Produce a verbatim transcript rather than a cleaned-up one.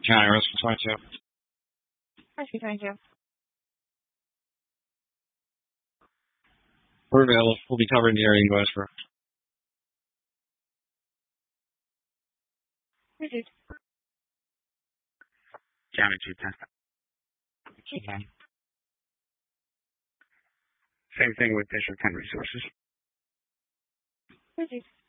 County risk for twenty-two. Rescue twenty-two. We're available. We'll be covering the area in Westboro. Received. County two ten. Okay. Same thing with District ten resources. Received.